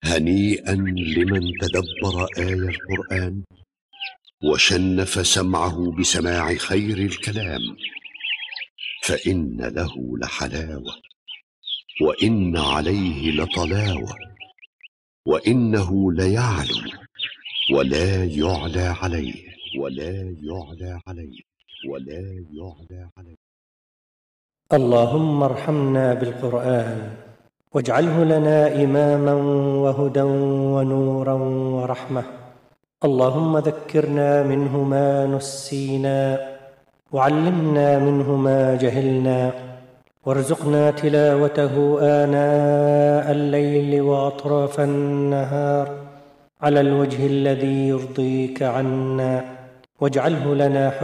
هنيئا لمن تدبر آي القرآن وشنف سمعه بسماع خير الكلام، فإن له لحلاوة وإن عليه لطلاوة، وإنه ليعلو ولا يعلى عليه اللهم ارحمنا بالقرآن واجعله لنا إماما وهدى ونورا ورحمة. اللهم ذكرنا منه ما نسينا وعلمنا منه ما جهلنا، وارزقنا تلاوته آناء الليل وأطراف النهار على الوجه الذي يرضيك عنا، واجعله لنا